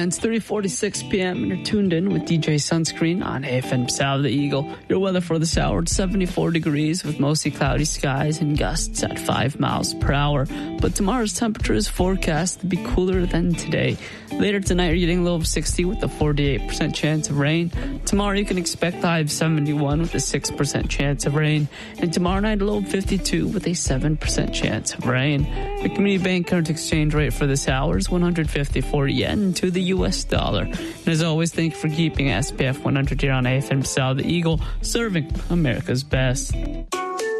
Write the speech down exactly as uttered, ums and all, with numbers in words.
And it's three forty-six p.m. and you're tuned in with D J Sunscreen on A F M South the Eagle. Your weather for this hour, it's seventy-four degrees with mostly cloudy skies and gusts at five miles per hour. But tomorrow's temperature is forecast to be cooler than today. Later tonight, you're getting a low of sixty with a forty-eight percent chance of rain. Tomorrow, you can expect a high of seventy-one with a six percent chance of rain. And tomorrow night, a low of fifty-two with a seven percent chance of rain. The Community Bank current exchange rate for this hour is one hundred fifty-four yen to the U S dollar. And as always, thank you for keeping S P F one hundred here on A F M South the Eagle, serving America's best.